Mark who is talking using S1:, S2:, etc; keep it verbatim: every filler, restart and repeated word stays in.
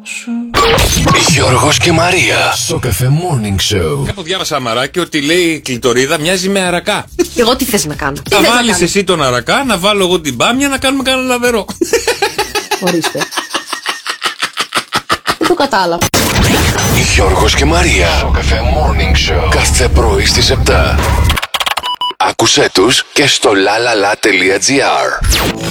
S1: σου.
S2: Γιώργος και Μαρία στο Cafe Morning Show.
S3: Κάπου διάβασα αμαράκι ότι λέει η κλειτορίδα μοιάζει με αρακά.
S4: Και εγώ τι θες να κάνω?
S3: Θα βάλεις εσύ τον αρακά, να βάλω εγώ την μπάμια, να κάνουμε κανένα λαβερό.
S4: Ορίστε. Δεν το κατάλαβα.
S2: Γιώργος και Μαρία στο Cafe Morning Show. Κάθε πρωί στις επτά. Άκουσέ τους και στο lalala.gr.